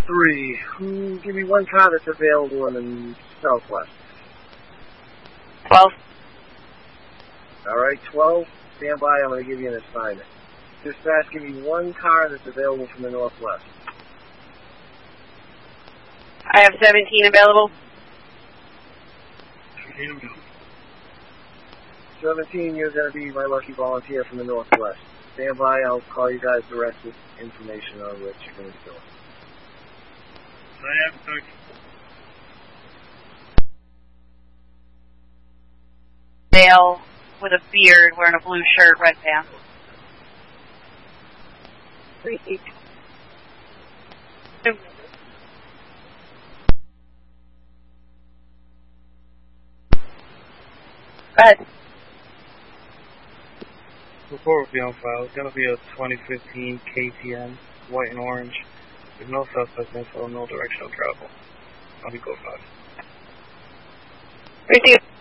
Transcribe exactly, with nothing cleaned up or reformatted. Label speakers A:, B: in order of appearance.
A: three. Hmm, give me one car that's available in the southwest.
B: twelve.
A: All right, twelve. Stand by. I'm going to give you an assignment. Dispatch, give me one car that's available from the northwest.
B: I have seventeen available.
A: seventeen, you're going to be my lucky volunteer from the northwest. Stand by. I'll call you guys direct with information on what you're going to be doing.
C: I have thirteen.
B: Male with a beard, wearing a blue shirt, red pants. Three. Two. Go ahead.
C: Report will be on file. It's going to be a twenty fifteen K T M, white and orange, with no suspect info, no directional travel. I'll be go five.
B: Receive.